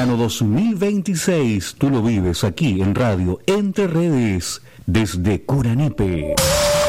verano 2026, tú lo vives aquí en Radio Entre Redes, desde Curanepe.